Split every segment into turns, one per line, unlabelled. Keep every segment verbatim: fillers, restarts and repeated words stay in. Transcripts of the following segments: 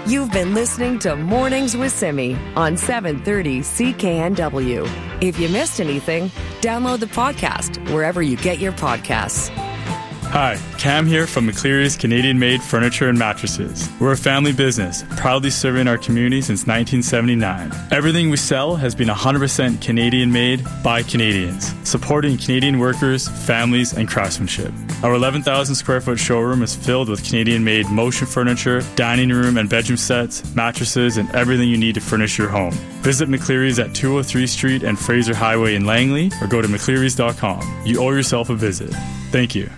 You've been listening to Mornings with Simi on seven thirty C K N W. If you missed anything, download the podcast wherever you get your podcasts.
Hi, Cam here from McCleary's Canadian-made furniture and mattresses. We're a family business, proudly serving our community since nineteen seventy-nine. Everything we sell has been one hundred percent Canadian-made by Canadians, supporting Canadian workers, families, and craftsmanship. Our eleven thousand square foot showroom is filled with Canadian-made motion furniture, dining room and bedroom sets, mattresses, and everything you need to furnish your home. Visit McCleary's at two oh three Street and Fraser Highway in Langley, or go to mcclearys dot com. You owe yourself a visit. Thank you.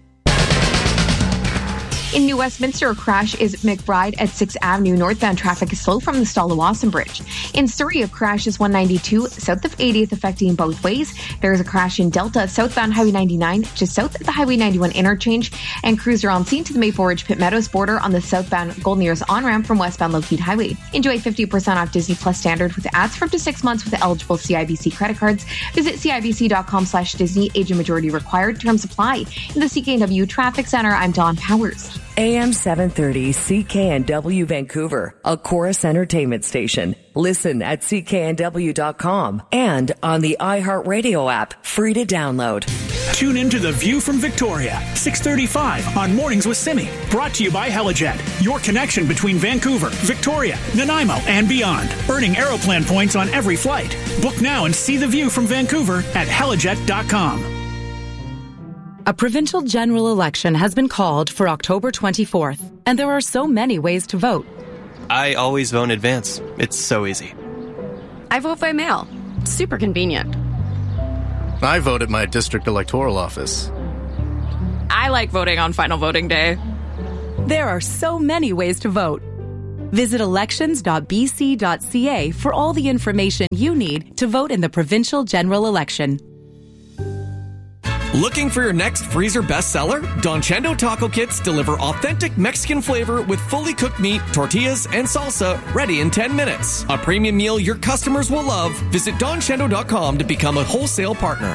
In New Westminster, a crash is McBride at sixth Avenue. Northbound traffic is slow from the Stallawasam Bridge. In Surrey, a crash is one ninety-two south of eightieth, affecting both ways. There is a crash in Delta, southbound Highway ninety-nine, just south of the Highway ninety-one interchange. And crews are on scene to the Maple Ridge Pitt Meadows border on the southbound Golden Ears on-ramp from westbound Lougheed Highway. Enjoy fifty percent off Disney Plus Standard with ads for up to six months with eligible C I B C credit cards. Visit C I B C dot com slash Disney. Age and majority required. Terms apply. In the C K N W Traffic Center, I'm Dawn Powers.
A M seven thirty C K N W Vancouver, a Chorus Entertainment station. Listen at C K N W dot com and on the iHeartRadio app, free to download.
Tune into The View from Victoria, six thirty-five on Mornings with Simi. Brought to you by Helijet, your connection between Vancouver, Victoria, Nanaimo, and beyond. Earning Aeroplan points on every flight. Book now and see The View from Vancouver at helijet dot com.
A provincial general election has been called for October twenty-fourth, and there are so many ways to vote.
I always vote in advance. It's so easy.
I vote by mail. Super convenient.
I vote at my district electoral office.
I like voting on final voting day.
There are so many ways to vote. Visit elections dot b c dot c a for all the information you need to vote in the provincial general election.
Looking for your next freezer bestseller? Don Chendo Taco Kits deliver authentic Mexican flavor with fully cooked meat, tortillas, and salsa ready in ten minutes. A premium meal your customers will love. Visit don chendo dot com to become a wholesale partner.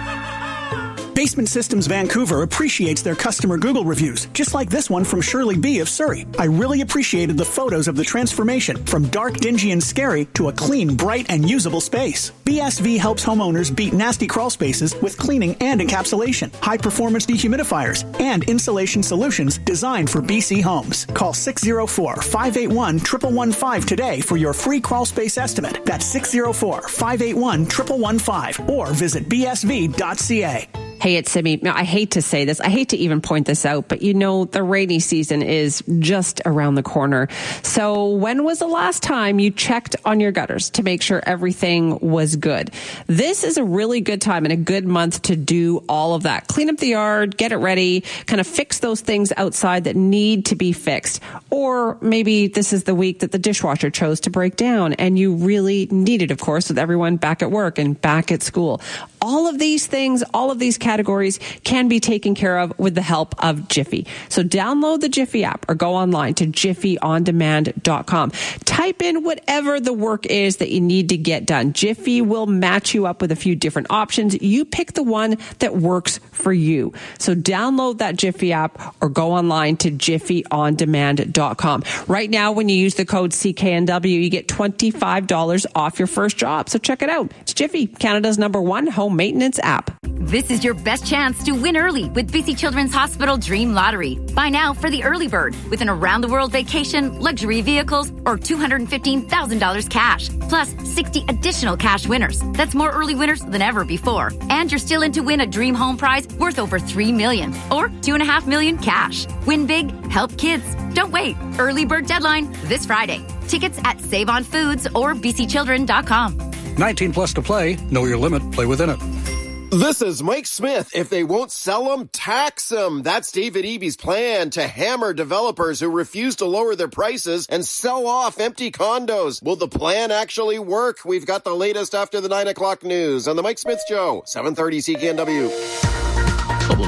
Basement Systems Vancouver appreciates their customer Google reviews, just like this one from Shirley B. of Surrey. I really appreciated the photos of the transformation from dark, dingy, and scary to a clean, bright, and usable space. B S V helps homeowners beat nasty crawl spaces with cleaning and encapsulation, high-performance dehumidifiers, and insulation solutions designed for B C homes. Call six oh four, five eight one, one one one five today for your free crawl space estimate. That's six oh four, five eight one, one one one five or visit b s v dot c a.
Hey, it's Simi. Now, I hate to say this. I hate to even point this out, but you know, the rainy season is just around the corner. So when was the last time you checked on your gutters to make sure everything was good? This is a really good time and a good month to do all of that. Clean up the yard, get it ready, kind of fix those things outside that need to be fixed. Or maybe this is the week that the dishwasher chose to break down and you really need it, of course, with everyone back at work and back at school. All of these things, all of these categories can be taken care of with the help of Jiffy. So download the Jiffy app or go online to jiffy on demand dot com. Type in whatever the work is that you need to get done. Jiffy will match you up with a few different options. You pick the one that works for you. So download that Jiffy app or go online to jiffy on demand dot com. Right now, when you use the code C K N W, you get twenty-five dollars off your first job. So check it out. It's Jiffy, Canada's number one home maintenance app.
This is your best chance to win early with B C Children's Hospital Dream Lottery. Buy now for the early bird with an around-the-world vacation, luxury vehicles, or two hundred fifteen thousand dollars cash, plus sixty additional cash winners. That's more early winners than ever before. And you're still in to win a dream home prize worth over three million dollars or two point five million dollars cash. Win big, help kids. Don't wait. Early bird deadline this Friday. Tickets at Save On Foods or b c children dot com.
nineteen plus to play. Know your limit. Play within it.
This is Mike Smith. If they won't sell them, tax them. That's David Eby's plan to hammer developers who refuse to lower their prices and sell off empty condos. Will the plan actually work? We've got the latest after the nine o'clock news on the Mike Smith Show, seven thirty C K N W.
Couple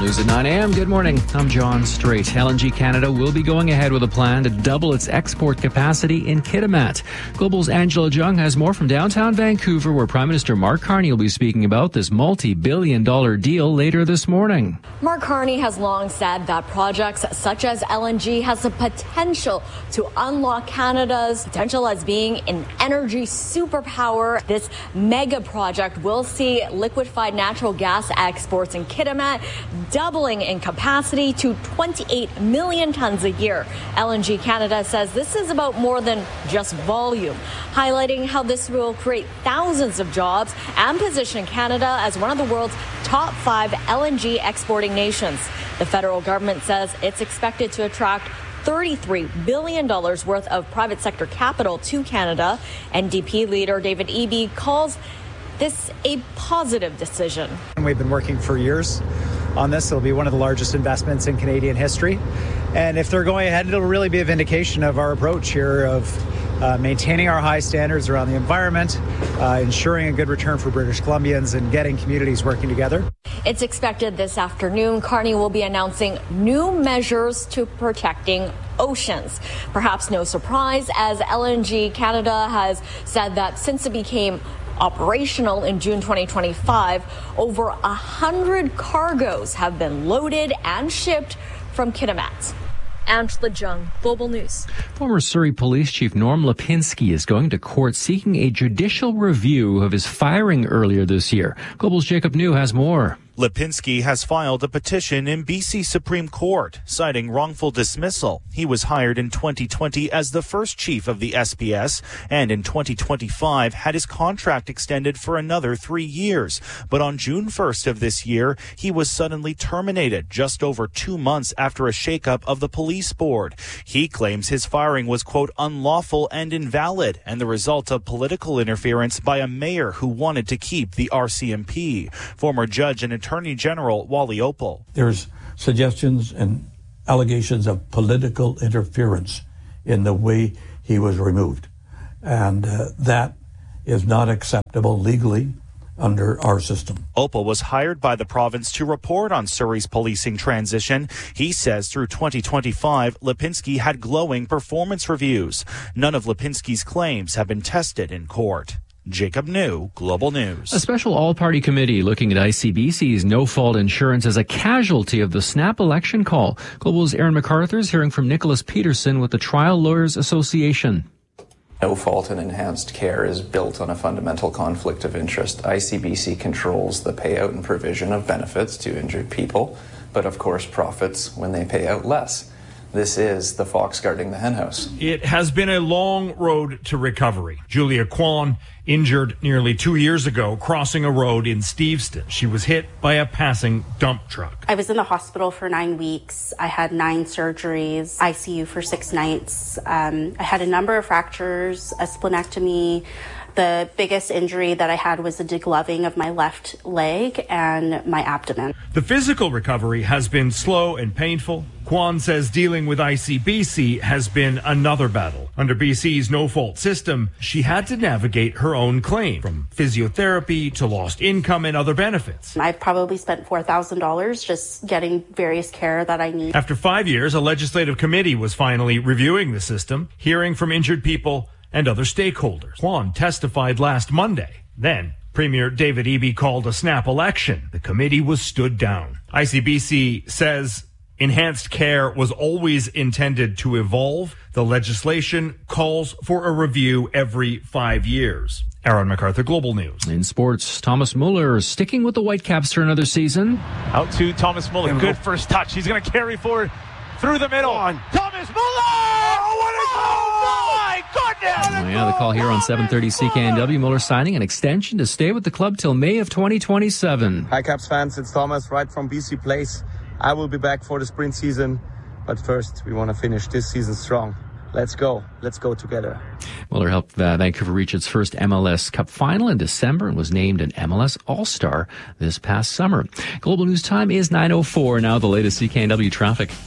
News at nine a.m. Good morning. I'm John Strait. L N G Canada will be going ahead with a plan to double its export capacity in Kitimat. Global's Angela Jung has more from downtown Vancouver, where Prime Minister Mark Carney will be speaking about this multi-billion dollar deal later this morning.
Mark Carney has long said that projects such as L N G has the potential to unlock Canada's potential as being an energy superpower. This mega project will see liquefied natural gas exports in Kitimat doubling in capacity to twenty-eight million tons a year. L N G Canada says this is about more than just volume, highlighting how this will create thousands of jobs and position Canada as one of the world's top five L N G exporting nations. The federal government says it's expected to attract thirty-three billion dollars worth of private sector capital to Canada. N D P leader David Eby calls this a positive decision.
We've been working for years on this. It'll be one of the largest investments in Canadian history. And if they're going ahead, it'll really be a vindication of our approach here of uh, maintaining our high standards around the environment, uh, ensuring a good return for British Columbians, and getting communities working together.
It's expected this afternoon Carney will be announcing new measures to protecting oceans. Perhaps no surprise, as L N G Canada has said that since it became operational in June twenty twenty-five, over a hundred cargoes have been loaded and shipped from Kitimat. Angela Jung, Global News.
Former Surrey Police Chief Norm Lipinski is going to court seeking a judicial review of his firing earlier this year. Global's Jacob New has more.
Lipinski has filed a petition in B C Supreme Court citing wrongful dismissal. He was hired in twenty twenty as the first chief of the S P S and in twenty twenty-five had his contract extended for another three years. But on June first of this year, he was suddenly terminated just over two months after a shakeup of the police board. He claims his firing was, quote, unlawful and invalid and the result of political interference by a mayor who wanted to keep the R C M P. Former judge and Attorney General Wally Opal.
There's suggestions and allegations of political interference in the way he was removed. And uh, that is not acceptable legally under our system.
Opal was hired by the province to report on Surrey's policing transition. He says through twenty twenty-five, Lipinski had glowing performance reviews. None of Lipinski's claims have been tested in court. Jacob New, Global News.
A special all-party committee looking at I C B C's no-fault insurance as a casualty of the snap election call. Global's Aaron MacArthur is hearing from Nicholas Peterson with the Trial Lawyers Association.
No fault and enhanced care is built on a fundamental conflict of interest. I C B C controls the payout and provision of benefits to injured people, but of course profits when they pay out less. This is the fox guarding the henhouse.
It has been a long road to recovery. Julia Kwan, injured nearly two years ago crossing a road in Steveston. She was hit by a passing dump truck.
I was in the hospital for nine weeks. I had nine surgeries, I C U for six nights. Um, I had a number of fractures, a splenectomy. The biggest injury that I had was a degloving of my left leg and my abdomen.
The physical recovery has been slow and painful. Kwan says dealing with I C B C has been another battle. Under B C's no-fault system, she had to navigate her own claim, from physiotherapy to lost income and other benefits.
I've probably spent four thousand dollars just getting various care that I need.
After five years, a legislative committee was finally reviewing the system, hearing from injured people and other stakeholders. Kwan testified last Monday. Then, Premier David Eby called a snap election. The committee was stood down. I C B C says enhanced care was always intended to evolve. The legislation calls for a review every five years. Aaron MacArthur, Global News.
In sports, Thomas Muller sticking with the Whitecaps for another season.
Out to Thomas Muller. Good first touch. He's going to carry forward through the middle. Thomas Muller! Oh, what a goal! My goodness!
Oh, yeah, the call here on seven thirty C K N W. Muller signing an extension to stay with the club till May of twenty twenty-seven.
Hi, Caps fans. It's Thomas right from B C Place. I will be back for the sprint season, but first we want to finish this season strong. Let's go. Let's go together.
Muller helped uh, Vancouver reach its first M L S Cup final in December and was named an M L S All-Star this past summer. Global News time is nine oh four. Now the latest C K N W traffic.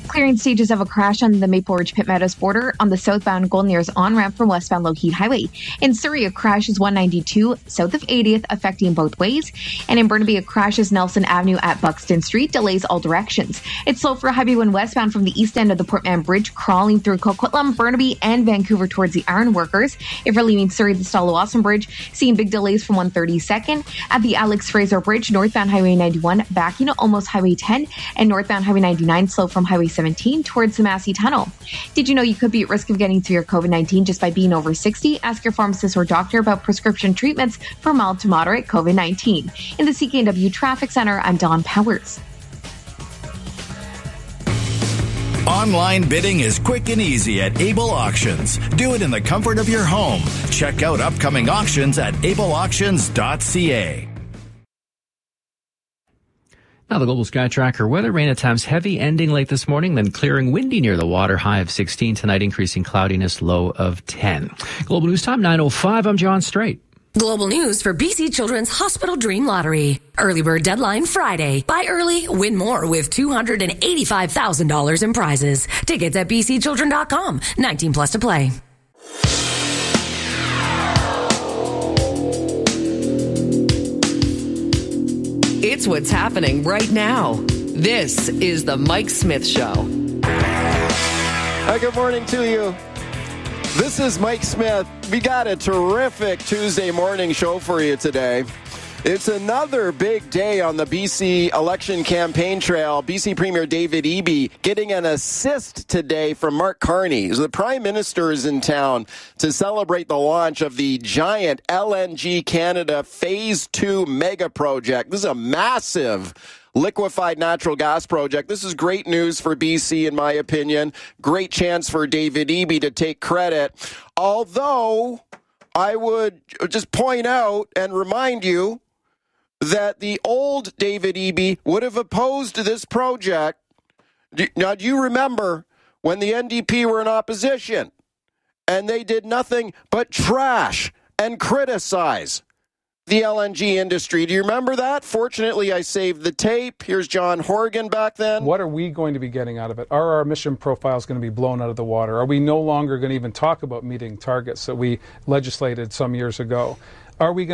Clearing stages of a crash on the Maple Ridge Pitt Meadows border on the southbound Golden Ears on-ramp from westbound Lougheed Highway. In Surrey, a crash is one ninety-two south of eightieth, affecting both ways. And in Burnaby, a crash is Nelson Avenue at Buxton Street, delays all directions. It's slow for Highway one westbound from the east end of the Port Mann Bridge, crawling through Coquitlam, Burnaby, and Vancouver towards the Iron Workers. If you're leaving Surrey, the Stallowasam Bridge, seeing big delays from one thirty-second. At the Alex Fraser Bridge, northbound Highway ninety-one, backing to almost Highway ten, and northbound Highway ninety-nine, slow from Highway seventeen towards the Massey Tunnel. Did you know you could be at risk of getting through your COVID nineteen just by being over sixty? Ask your pharmacist or doctor about prescription treatments for mild to moderate COVID nineteen. In the C K N W Traffic Center, I'm Dawn Powers.
Online bidding is quick and easy at Able Auctions. Do it in the comfort of your home. Check out upcoming auctions at able auctions dot c a.
Now the Global Sky Tracker weather. Rain at times heavy, ending late this morning, then clearing, windy near the water, high of sixteen. Tonight, increasing cloudiness, low of ten. Global News Time, nine oh five. I'm John Strait.
Global news for B C Children's Hospital Dream Lottery. Early bird deadline Friday. Buy early, win more with two hundred eighty-five thousand dollars in prizes. Tickets at b c children dot com. nineteen plus to play.
It's what's happening right now. This is the Mike Smith Show.
Hi, good morning to you. This is Mike Smith. We got a terrific Tuesday morning show for you today. It's another big day on the B C election campaign trail. B C Premier David Eby getting an assist today from Mark Carney. The Prime Minister is in town to celebrate the launch of the giant L N G Canada Phase two mega project. This is a massive liquefied natural gas project. This is great news for B C, in my opinion. Great chance for David Eby to take credit. Although, I would just point out and remind you that the old David Eby would have opposed this project. Now, do you remember when the N D P were in opposition and they did nothing but trash and criticize the L N G industry? Do you remember that? Fortunately, I saved the tape. Here's John Horgan back then.
What are we going to be getting out of it? Are our emission profiles going to be blown out of the water? Are we no longer going to even talk about meeting targets that we legislated some years ago? Are we going